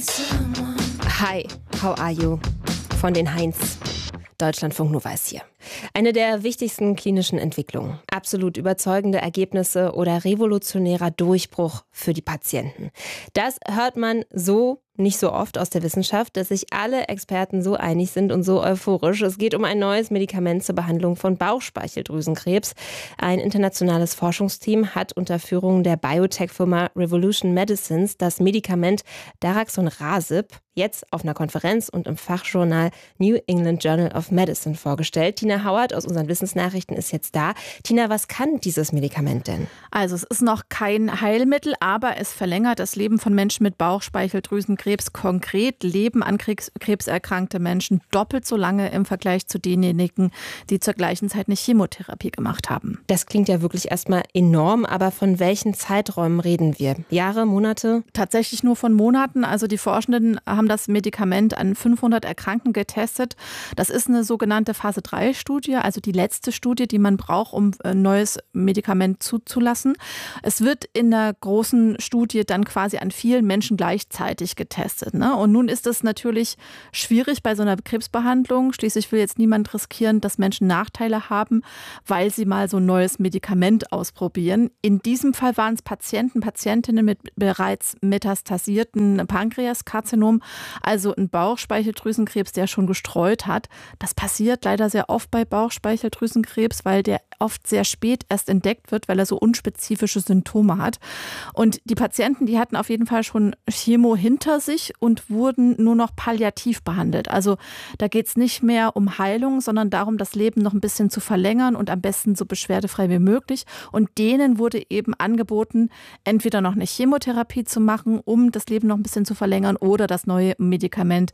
Hi, how are you? Von den Heinz. Deutschlandfunk Nova ist hier. Eine der wichtigsten klinischen Entwicklungen. Absolut überzeugende Ergebnisse oder revolutionärer Durchbruch für die Patienten. Das hört man so nicht so oft aus der Wissenschaft, dass sich alle Experten so einig sind und so euphorisch. Es geht um ein neues Medikament zur Behandlung von Bauchspeicheldrüsenkrebs. Ein internationales Forschungsteam hat unter Führung der Biotech-Firma Revolution Medicines das Medikament Daraxonrasib jetzt auf einer Konferenz und im Fachjournal New England Journal of Medicine vorgestellt. Tina Howard aus unseren Wissensnachrichten ist jetzt da. Tina, was kann dieses Medikament denn? Also es ist noch kein Heilmittel, aber es verlängert das Leben von Menschen mit Bauchspeicheldrüsenkrebs. Konkret leben an Krebs erkrankte Menschen doppelt so lange im Vergleich zu denjenigen, die zur gleichen Zeit eine Chemotherapie gemacht haben. Das klingt ja wirklich erstmal enorm, aber von welchen Zeiträumen reden wir? Jahre, Monate? Tatsächlich nur von Monaten. Also die Forschenden haben das Medikament an 500 Erkrankten getestet. Das ist eine sogenannte Phase-3-Studie, also die letzte Studie, die man braucht, um ein neues Medikament zuzulassen. Es wird in der großen Studie dann quasi an vielen Menschen gleichzeitig getestet. Ne? Und nun ist es natürlich schwierig bei so einer Krebsbehandlung. Schließlich will jetzt niemand riskieren, dass Menschen Nachteile haben, weil sie mal so ein neues Medikament ausprobieren. In diesem Fall waren es Patientinnen mit bereits metastasierten Pankreaskarzinom, also ein Bauchspeicheldrüsenkrebs, der schon gestreut hat. Das passiert leider sehr oft bei Bauchspeicheldrüsenkrebs, weil der oft sehr spät erst entdeckt wird, weil er so unspezifische Symptome hat. Und die Patienten, die hatten auf jeden Fall schon Chemo hinter sich und wurden nur noch palliativ behandelt. Also da geht es nicht mehr um Heilung, sondern darum, das Leben noch ein bisschen zu verlängern und am besten so beschwerdefrei wie möglich. Und denen wurde eben angeboten, entweder noch eine Chemotherapie zu machen, um das Leben noch ein bisschen zu verlängern, oder das neue Medikament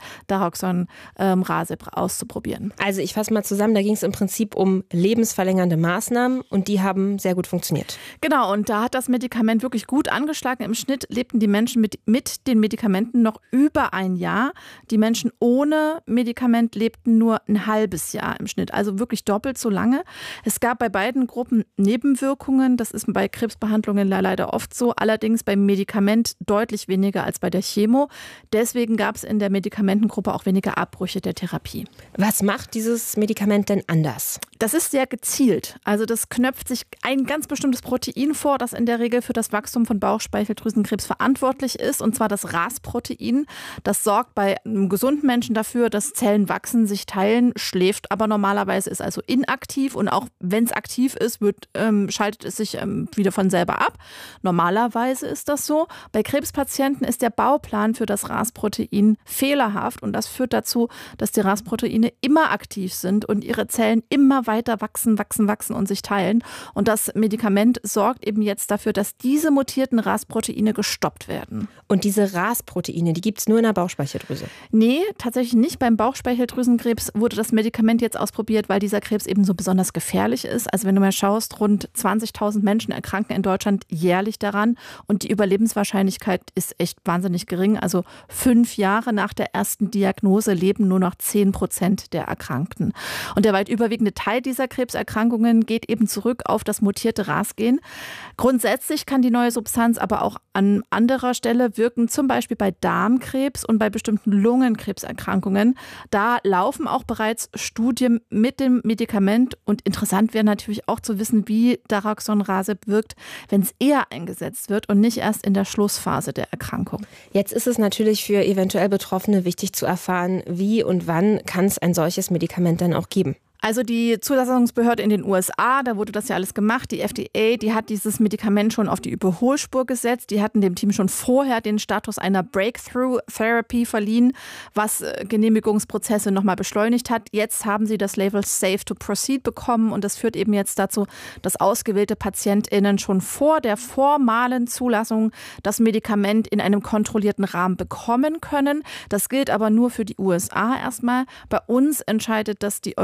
Daraxonrasib auszuprobieren. Also ich fasse mal zusammen, da ging es im Prinzip um lebensverlängernde Maßnahmen und die haben sehr gut funktioniert. Genau, und da hat das Medikament wirklich gut angeschlagen. Im Schnitt lebten die Menschen mit den Medikamenten noch über ein Jahr. Die Menschen ohne Medikament lebten nur ein halbes Jahr im Schnitt, also wirklich doppelt so lange. Es gab bei beiden Gruppen Nebenwirkungen. Das ist bei Krebsbehandlungen leider oft so, allerdings beim Medikament deutlich weniger als bei der Chemo. Deswegen gab es in der Medikamentengruppe auch weniger Abbrüche der Therapie. Was macht dieses Medikament denn anders? Das ist sehr gezielt. Also das knöpft sich ein ganz bestimmtes Protein vor, das in der Regel für das Wachstum von Bauchspeicheldrüsenkrebs verantwortlich ist, und zwar das RAS-Protein. Das sorgt bei einem gesunden Menschen dafür, dass Zellen wachsen, sich teilen, schläft aber normalerweise, ist also inaktiv, und auch wenn es aktiv ist, schaltet es sich wieder von selber ab. Normalerweise ist das so. Bei Krebspatienten ist der Bauplan für das RAS-Protein fehlerhaft, und das führt dazu, dass die RAS-Proteine immer aktiv sind und ihre Zellen immer weiter wachsen und sich teilen. Und das Medikament sorgt eben jetzt dafür, dass diese mutierten RAS-Proteine gestoppt werden. Und diese RAS-Proteine, die gibt es nur in der Bauchspeicheldrüse? Nee, tatsächlich nicht. Beim Bauchspeicheldrüsenkrebs wurde das Medikament jetzt ausprobiert, weil dieser Krebs eben so besonders gefährlich ist. Also wenn du mal schaust, rund 20.000 Menschen erkranken in Deutschland jährlich daran, und die Überlebenswahrscheinlichkeit ist echt wahnsinnig gering. Also 5 Jahre nach der ersten Diagnose leben nur noch 10% der Erkrankten. Und der weit überwiegende Teil dieser Krebserkrankungen geht eben zurück auf das mutierte RAS-Gen. Grundsätzlich kann die neue Substanz aber auch an anderer Stelle wirken, zum Beispiel bei Darmkrebs und bei bestimmten Lungenkrebserkrankungen. Da laufen auch bereits Studien mit dem Medikament, und interessant wäre natürlich auch zu wissen, wie Daraxonrasib wirkt, wenn es eher eingesetzt wird und nicht erst in der Schlussphase der Erkrankung. Jetzt ist es natürlich für eventuell Betroffene wichtig zu erfahren, wie und wann kann es ein solches Medikament dann auch geben. Also die Zulassungsbehörde in den USA, da wurde das ja alles gemacht, die FDA, die hat dieses Medikament schon auf die Überholspur gesetzt. Die hatten dem Team schon vorher den Status einer Breakthrough Therapy verliehen, was Genehmigungsprozesse nochmal beschleunigt hat. Jetzt haben sie das Label Safe to Proceed bekommen, und das führt eben jetzt dazu, dass ausgewählte PatientInnen schon vor der formalen Zulassung das Medikament in einem kontrollierten Rahmen bekommen können. Das gilt aber nur für die USA erstmal. Bei uns entscheidet das die Europäische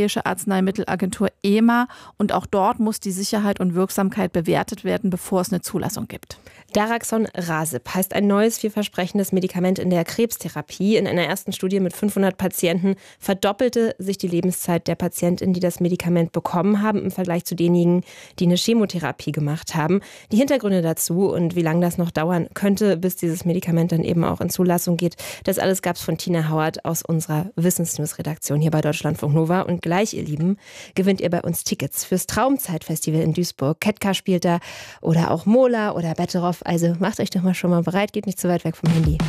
Europäische Arzneimittelagentur EMA. Und auch dort muss die Sicherheit und Wirksamkeit bewertet werden, bevor es eine Zulassung gibt. Daraxonrasib heißt ein neues, vielversprechendes Medikament in der Krebstherapie. In einer ersten Studie mit 500 Patienten verdoppelte sich die Lebenszeit der Patientinnen, die das Medikament bekommen haben, im Vergleich zu denjenigen, die eine Chemotherapie gemacht haben. Die Hintergründe dazu und wie lange das noch dauern könnte, bis dieses Medikament dann eben auch in Zulassung geht, das alles gab es von Tina Hauert aus unserer Wissensnews-Redaktion hier bei Deutschlandfunk Nova. Und gleich, ihr Lieben, gewinnt ihr bei uns Tickets fürs Traumzeitfestival in Duisburg. Ketka spielt da oder auch Mola oder Betteroff. Also macht euch doch mal schon mal bereit, geht nicht zu weit weg vom Handy.